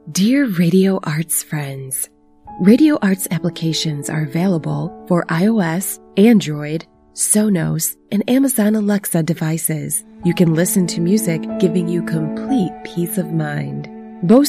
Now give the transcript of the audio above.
Dear Radio Arts friends, Radio Arts applications are available for iOS, Android, Sonos, and Amazon Alexa devices. You can listen to music giving you complete peace of mind. Bose